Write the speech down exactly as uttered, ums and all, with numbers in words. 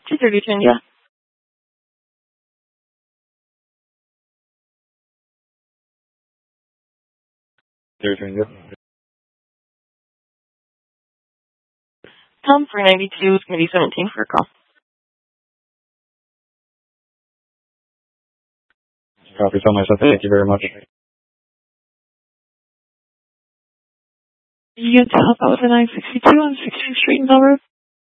two thirty-two, yeah. thirty-two, yeah. Tom for ninety-two, it's going to be seventeen for a call. Copy, tell myself, thank you very much. You get to help out with the nine sixty-two on sixteenth Street in Bell Road?